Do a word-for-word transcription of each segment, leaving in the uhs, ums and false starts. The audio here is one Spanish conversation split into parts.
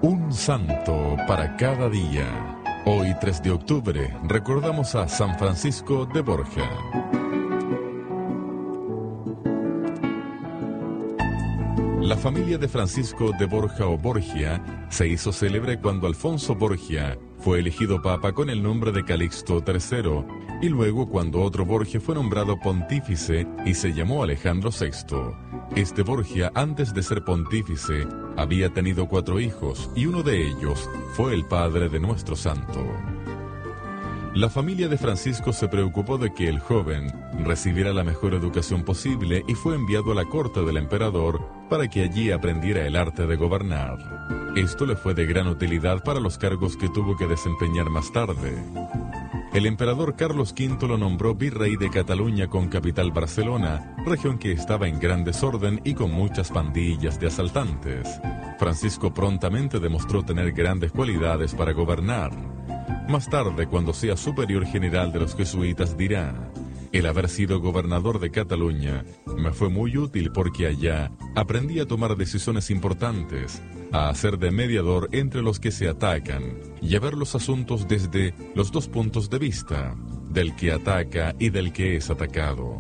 Un santo para cada día. Hoy, tres de octubre, recordamos a San Francisco de Borja. La familia de Francisco de Borja o Borgia se hizo célebre cuando Alfonso Borgia fue elegido papa con el nombre de Calixto tercero, y luego cuando otro Borgia fue nombrado pontífice y se llamó Alejandro sexto. Este Borgia, antes de ser pontífice, había tenido cuatro hijos y uno de ellos fue el padre de nuestro santo. La familia de Francisco se preocupó de que el joven recibiera la mejor educación posible y fue enviado a la corte del emperador para que allí aprendiera el arte de gobernar. Esto le fue de gran utilidad para los cargos que tuvo que desempeñar más tarde. El emperador Carlos quinto lo nombró virrey de Cataluña con capital Barcelona, región que estaba en gran desorden y con muchas pandillas de asaltantes. Francisco prontamente demostró tener grandes cualidades para gobernar. Más tarde, cuando sea superior general de los jesuitas, dirá: el haber sido gobernador de Cataluña me fue muy útil porque allá aprendí a tomar decisiones importantes, a hacer de mediador entre los que se atacan y a ver los asuntos desde los dos puntos de vista, del que ataca y del que es atacado.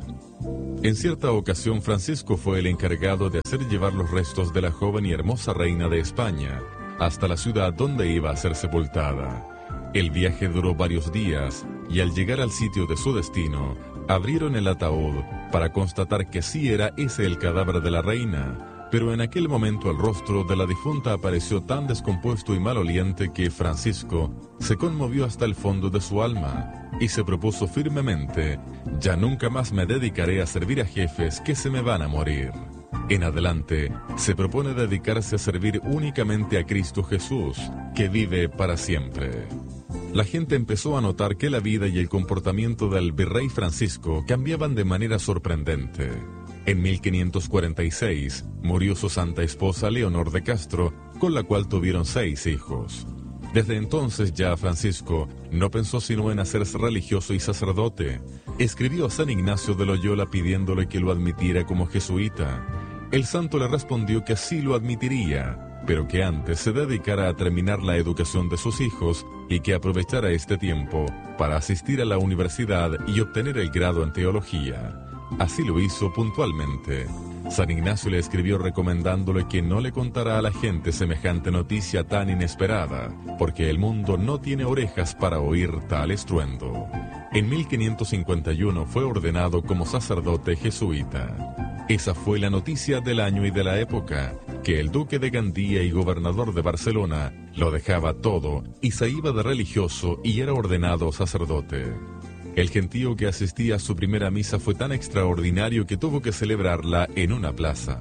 En cierta ocasión, Francisco fue el encargado de hacer llevar los restos de la joven y hermosa reina de España hasta la ciudad donde iba a ser sepultada. El viaje duró varios días y al llegar al sitio de su destino, abrieron el ataúd para constatar que sí era ese el cadáver de la reina, pero en aquel momento el rostro de la difunta apareció tan descompuesto y maloliente que Francisco se conmovió hasta el fondo de su alma y se propuso firmemente: ya nunca más me dedicaré a servir a jefes que se me van a morir. En adelante, se propone dedicarse a servir únicamente a Cristo Jesús, que vive para siempre. La gente empezó a notar que la vida y el comportamiento del virrey Francisco cambiaban de manera sorprendente. En mil quinientos cuarenta y seis murió su santa esposa Leonor de Castro, con la cual tuvieron seis hijos. Desde entonces ya Francisco no pensó sino en hacerse religioso y sacerdote. Escribió a San Ignacio de Loyola pidiéndole que lo admitiera como jesuita. El santo le respondió que sí lo admitiría, pero que antes se dedicara a terminar la educación de sus hijos y que aprovechara este tiempo para asistir a la universidad y obtener el grado en teología. Así lo hizo puntualmente. San Ignacio le escribió recomendándole que no le contara a la gente semejante noticia tan inesperada, porque el mundo no tiene orejas para oír tal estruendo. En mil quinientos cincuenta y uno fue ordenado como sacerdote jesuita. Esa fue la noticia del año y de la época, que el duque de Gandía y gobernador de Barcelona lo dejaba todo y se iba de religioso y era ordenado sacerdote. El gentío que asistía a su primera misa fue tan extraordinario que tuvo que celebrarla en una plaza.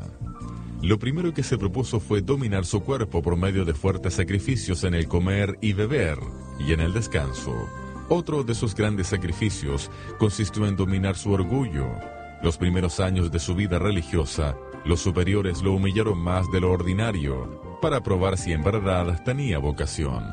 Lo primero que se propuso fue dominar su cuerpo por medio de fuertes sacrificios en el comer y beber y en el descanso. Otro de sus grandes sacrificios consistió en dominar su orgullo. Los primeros años de su vida religiosa, los superiores lo humillaron más de lo ordinario, para probar si en verdad tenía vocación.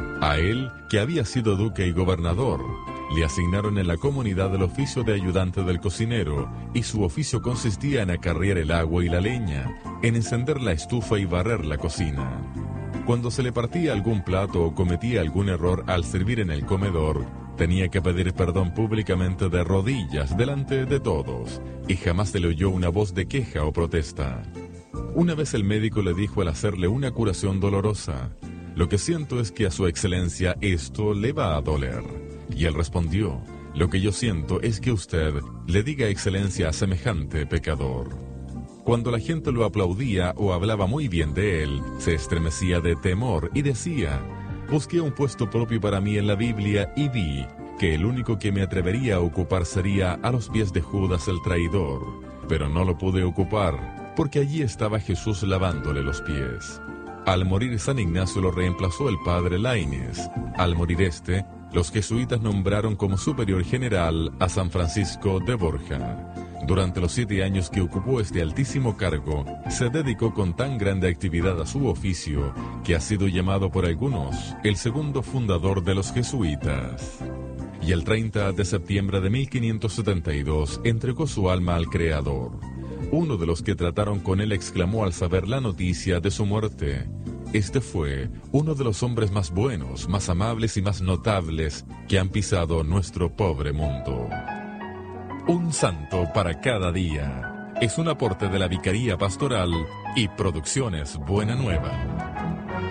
A él, que había sido duque y gobernador, le asignaron en la comunidad el oficio de ayudante del cocinero, y su oficio consistía en acarrear el agua y la leña, en encender la estufa y barrer la cocina. Cuando se le partía algún plato o cometía algún error al servir en el comedor, tenía que pedir perdón públicamente de rodillas delante de todos, y jamás se le oyó una voz de queja o protesta. Una vez el médico le dijo al hacerle una curación dolorosa: lo que siento es que a su excelencia esto le va a doler. Y él respondió: lo que yo siento es que usted le diga excelencia a semejante pecador. Cuando la gente lo aplaudía o hablaba muy bien de él, se estremecía de temor y decía: busqué un puesto propio para mí en la Biblia y vi que el único que me atrevería a ocupar sería a los pies de Judas el traidor, pero no lo pude ocupar, porque allí estaba Jesús lavándole los pies. Al morir San Ignacio lo reemplazó el padre Laínez. Al morir este, los jesuitas nombraron como superior general a San Francisco de Borja. Durante los siete años que ocupó este altísimo cargo, se dedicó con tan grande actividad a su oficio que ha sido llamado por algunos el segundo fundador de los jesuitas. Y el treinta de septiembre de mil quinientos setenta y dos entregó su alma al Creador. Uno de los que trataron con él exclamó al saber la noticia de su muerte: Este fue uno de los hombres más buenos, más amables y más notables que han pisado nuestro pobre mundo. Un santo para cada día. Es un aporte de la Vicaría Pastoral y Producciones Buena Nueva.